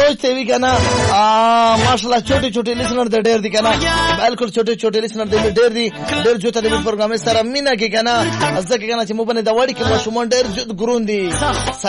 سوچته وی کنه ماشاءالله چوټي چوټي لیسنر د ډېر دي کنه بالکل چوټي چوټي لیسنر د ډېر دي ډېر جوته د پروګرام سره مینا کې کنه ځکه کنه چې مو باندې د وړي کې مشمون ډېر جوت ګرون دي